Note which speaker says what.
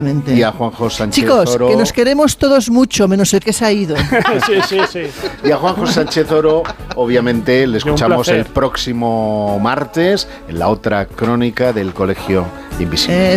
Speaker 1: Y a Juanjo Sánchez
Speaker 2: Chicos,
Speaker 1: Oro.
Speaker 2: que nos queremos todos mucho, menos el que se ha ido.
Speaker 3: Sí.
Speaker 1: Y a Juanjo Sánchez Oro, obviamente, le escuchamos el próximo martes en la otra crónica del Colegio Invisible.